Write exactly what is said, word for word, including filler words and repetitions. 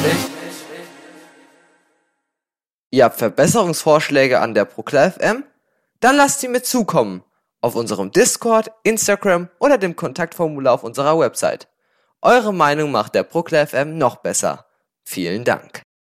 Ihr habt Verbesserungsvorschläge an der Proklar F M? Dann lasst sie mir zukommen. Auf unserem Discord, Instagram oder dem Kontaktformular auf unserer Website. Eure Meinung macht der Proklar F M noch besser. Vielen Dank.